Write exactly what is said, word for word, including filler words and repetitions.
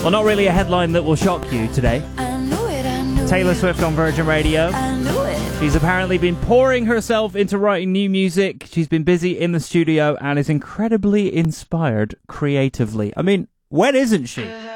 Well, not really a headline that will shock you today. I knew it, I knew Taylor it. Swift on Virgin Radio. I knew it. She's apparently been pouring herself into writing new music. She's been busy in the studio and is incredibly inspired creatively. I mean, when isn't she?